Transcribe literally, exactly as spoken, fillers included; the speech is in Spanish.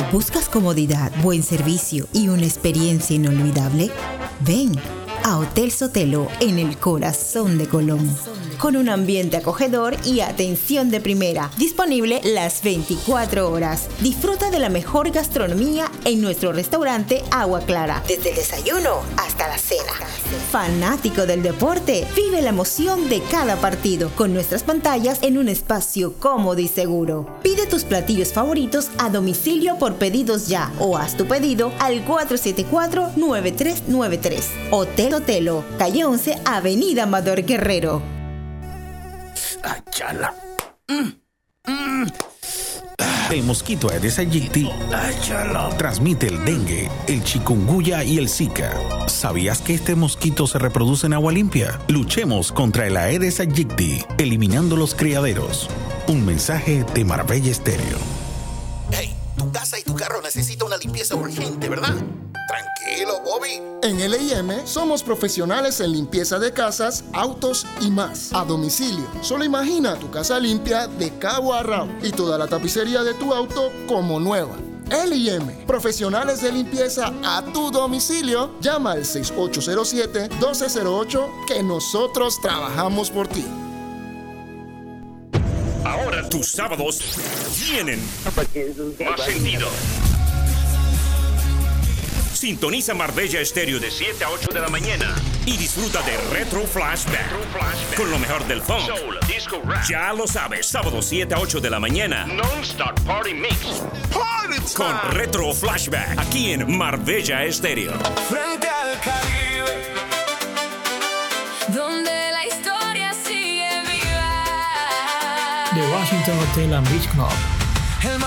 ¿Buscas comodidad, buen servicio y una experiencia inolvidable? Ven a Hotel Sotelo en el corazón de Colón, con un ambiente acogedor y atención de primera, disponible las veinticuatro horas. Disfruta de la mejor gastronomía en nuestro restaurante Agua Clara, desde el desayuno hasta la cena. Fanático del deporte, vive la emoción de cada partido con nuestras pantallas en un espacio cómodo y seguro. Pide tus platillos favoritos a domicilio por pedidos ya o haz tu pedido al cuatro siete cuatro, nueve tres nueve tres. Hotel Sotelo, calle once, Avenida Amador Guerrero. Ay, chala. Mm, mm. El mosquito Aedes aegypti transmite el dengue, el chikungunya y el zika. ¿Sabías que este mosquito se reproduce en agua limpia? Luchemos contra el Aedes aegypti, eliminando los criaderos. Un mensaje de Marbella Estéreo. Hey, tu casa y tu carro necesitan una limpieza urgente, ¿verdad? Tranquilo, Bobby. En L I M somos profesionales en limpieza de casas, autos y más. A domicilio. Solo imagina tu casa limpia de cabo a rabo y toda la tapicería de tu auto como nueva. L I M, profesionales de limpieza a tu domicilio. Llama al seis ocho cero siete, uno dos cero ocho que nosotros trabajamos por ti. Ahora tus sábados tienen más sentido. Sintoniza Marbella Estéreo de siete a ocho de la mañana y disfruta de Retro Flashback, Retro Flashback. Con lo mejor del funk, soul, disco, rap. Ya lo sabes, sábado siete a ocho de la mañana. Non-Stop Party Mix. Party time. Con Retro Flashback, aquí en Marbella Estéreo. Frente al Caribe, donde la historia sigue viva. The Washington Hotel and Beach Club